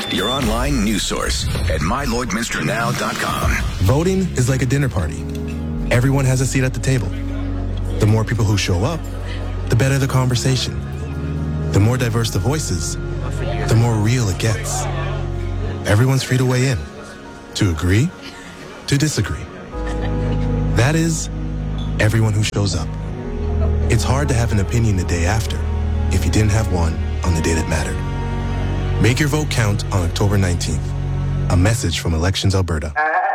your online news source at mylloydminsternow.com. Voting is like a dinner party. Everyone has a seat at the table. The more people who show up, the better the conversation. The more diverse the voices, the more real it gets. Everyone's free to weigh in, to agree, to disagree. That is, everyone who shows up. It's hard to have an opinion the day after if you didn't have one on the day that mattered. Make your vote count on October 19th. A message from Elections Alberta.